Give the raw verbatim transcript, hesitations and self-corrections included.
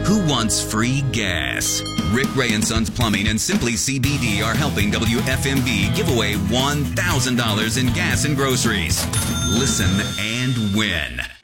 Who wants free gas? Rick Ray and Sons Plumbing and Simply C B D are helping W F M B give away one thousand dollars in gas and groceries. Listen and win.